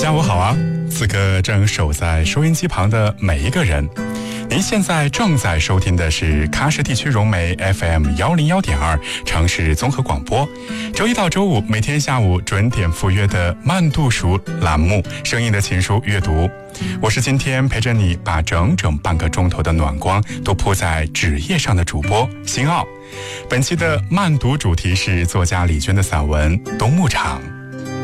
下午好啊！此刻正守在收音机旁的每一个人，您现在正在收听的是喀什地区融媒 FM101.2城市综合广播，周一到周五每天下午准点赴约的慢读书栏目《声音的情书》阅读。我是今天陪着你把整整半个钟头的暖光都铺在纸页上的主播辛奥。本期的慢读主题是作家李娟的散文《冬牧场》。